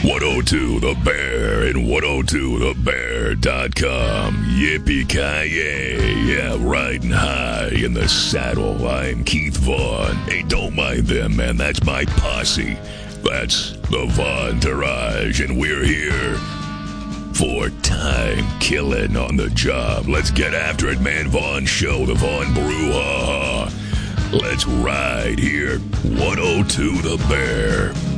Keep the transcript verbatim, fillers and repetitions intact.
one oh two The Bear and one oh two the bear dot com. Yippee-ki-yay. Yeah, riding high in the saddle. I'm Keith Vaughn. Hey, don't mind them, man. That's my posse. That's the Vaughn Entourage, and we're here for time killing on the job. Let's get after it, man. Vaughn Show, the Vaughn Brew. Ha ha. Let's ride here. one oh two The Bear.